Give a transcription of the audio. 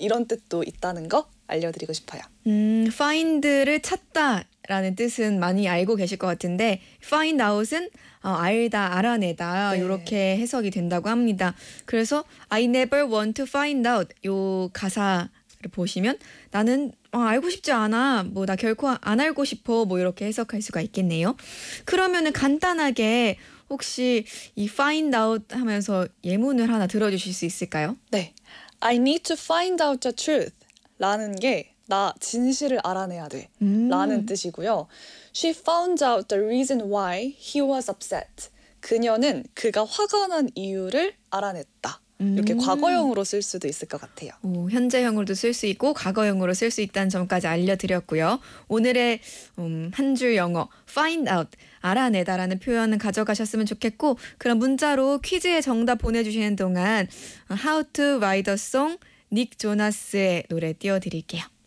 이런 뜻도 있다는 거 알려드리고 싶어요. find를 찾다라는 뜻은 많이 알고 계실 것 같은데 find out은 알다, 알아내다 네. 이렇게 해석이 된다고 합니다. 그래서 I never want to find out 요 가사를 보시면 나는 알고 싶지 않아, 뭐 나 결코 안 알고 싶어, 뭐 이렇게 해석할 수가 있겠네요. 그러면은 간단하게 혹시 이 find out 하면서 예문을 하나 들어주실 수 있을까요? 네. I need to find out the truth 라는 게 나 진실을 알아내야 돼 라는 뜻이고요. She found out the reason why he was upset. 그녀는 그가 화가 난 이유를 알아냈다. 이렇게 과거형으로 쓸 수도 있을 것 같아요. 현재형으로도 쓸 수 있고 과거형으로 쓸 수 있다는 점까지 알려드렸고요. 오늘의 한 줄 영어 find out, 알아내다라는 표현은 가져가셨으면 좋겠고, 그럼 문자로 퀴즈의 정답 보내주시는 동안 How to Write a Song 닉 조나스의 노래 띄워드릴게요.